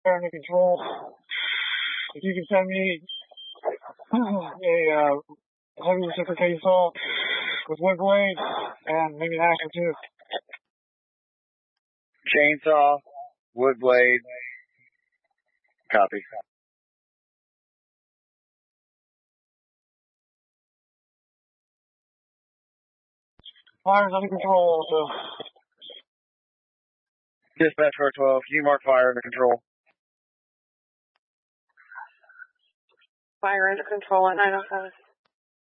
Fire under control. If you can send me a heavy reciprocating assault with wood blade and maybe an axe or two. Chainsaw, wood blade. Copy. Fire's under control, so. Dispatch 412, can you mark fire under control? Fire under control at 907.